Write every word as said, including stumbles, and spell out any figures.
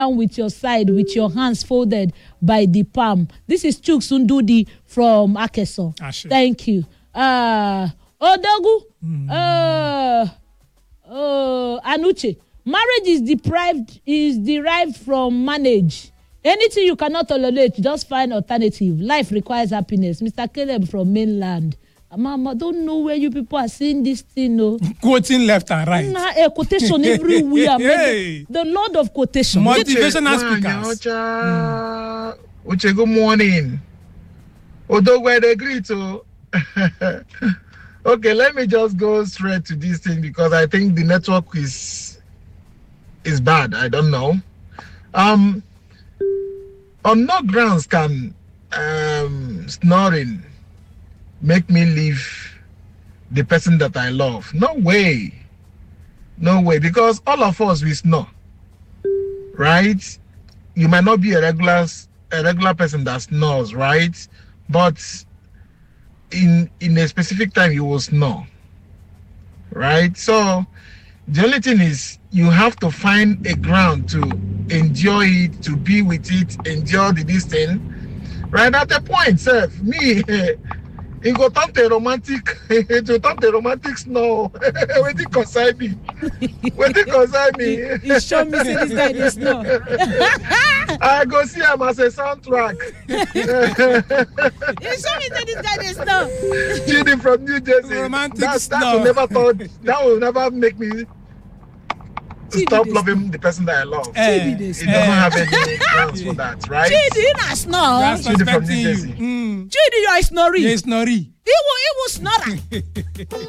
down with your side with your hands folded by the palm. This is Chuks Ndudi from Akeso. Thank you. Uh, Odogu. Mm. Uh, uh, Anuche. Marriage is deprived is derived from manage. Anything you cannot tolerate, just find alternative. Life requires happiness. Mister Caleb from mainland. Mama, don't know where you people are seeing this thing, no. Quoting left and right. Nah, a quotation everywhere. Hey. The Lord of quotation. Motivational speakers. Uche, Uche, good morning. Although we agree to. Okay, let me just go straight to this thing because I think the network is is bad. I don't know. Um, on no grounds can um snoring make me leave the person that I love. No way. No way. Because all of us, we snore. Right? You might not be a regular, a regular person that snores, right? But in, in a specific time, you will snore. Right? So, the only thing is, you have to find a ground to enjoy it, to be with it, enjoy the this thing. Right at the point, sir, me... It go turn to romantic, it will turn to romantic snow. When it concern me, when it concern me, you show me say this guy is snow. I go see him as a soundtrack. You show me say this guy is snow. Chidi from New Jersey. Romantic that, snow. That will never thought. That will never make me stop loving the person that I love. Chidi, it doesn't have any grounds for that, right? Chidi, not snore. Chidi from New Jersey. Mm. Chidi, you are snoring. Yes, snoring. He will, he will snore.